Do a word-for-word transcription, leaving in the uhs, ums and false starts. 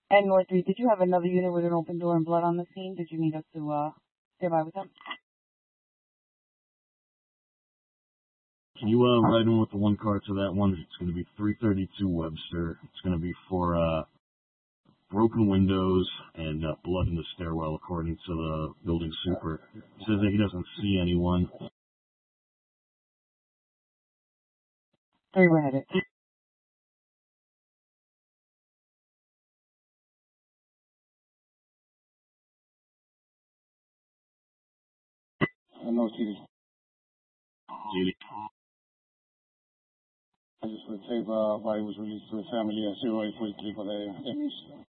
And North three, did you have another unit with an open door and blood on the scene? Did you need us to uh, stay by with them? Can you uh, ride in with the one car to that one? It's going to be three thirty-two Webster. It's going to be for uh, broken windows and uh, blood in the stairwell, according to the building super. He says that he doesn't see anyone. Three, we're headed. I know, T D. T D. I just received uh, body was released to his family at zero eight forty-three for the Emmys.